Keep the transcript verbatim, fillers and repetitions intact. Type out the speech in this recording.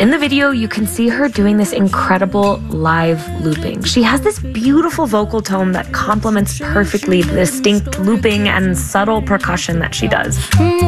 In the video, you can see her doing this incredible live looping. She has this beautiful vocal tone that complements perfectly the distinct looping and subtle percussion that she does.